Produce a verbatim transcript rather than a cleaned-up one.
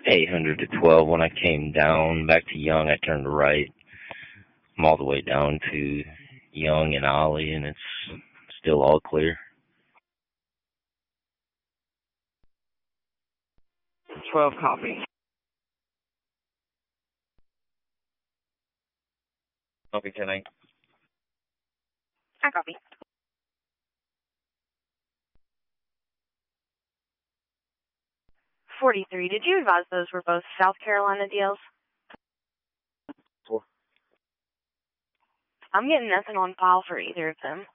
eight hundred to twelve. When I came down back to Young, I turned right. I'm all the way down to Young and Ollie, and it's still all clear. twelve copy. Okay, can I? I copy. forty-three, did you advise those were both South Carolina deals? Four. I'm getting nothing on file for either of them.